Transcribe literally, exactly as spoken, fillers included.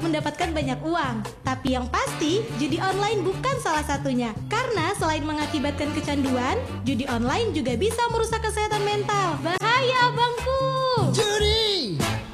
mendapatkan banyak uang. Tapi yang pasti, judi online bukan salah satunya. Karena selain mengakibatkan kecanduan, judi online juga bisa merusak kesehatan mental. Bahaya, abangku! Judi